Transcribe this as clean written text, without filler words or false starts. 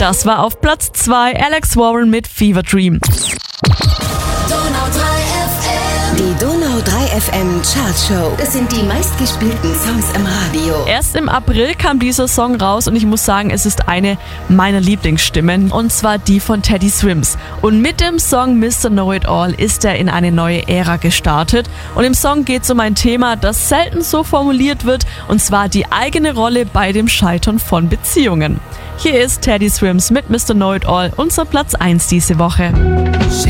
Das war auf Platz 2 Alex Warren mit Fever Dream. Die Donau 3 FM Chartshow. Das sind die meistgespielten Songs im Radio. Erst im April kam dieser Song raus und ich muss sagen, es ist eine meiner Lieblingsstimmen, und zwar die von Teddy Swims. Und mit dem Song Mr. Know It All ist er in eine neue Ära gestartet. Und im Song geht es um ein Thema, das selten so formuliert wird, und zwar die eigene Rolle bei dem Scheitern von Beziehungen. Hier ist Teddy Swims mit Mr. Know It All, unser Platz 1 diese Woche.